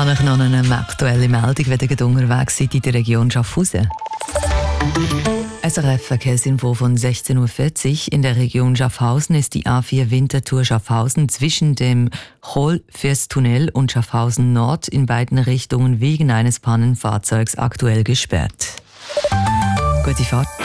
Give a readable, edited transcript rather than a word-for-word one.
Habe ich noch eine aktuelle Meldung, wenn ihr unterwegs seid in der Region Schaffhausen. SRF-Verkehrsinfo von 16.40 Uhr. In der Region Schaffhausen ist die A4 Winterthur Schaffhausen zwischen dem Kohlfirsttunnel und Schaffhausen Nord in beiden Richtungen wegen eines Pannenfahrzeugs aktuell gesperrt. Gute Fahrt.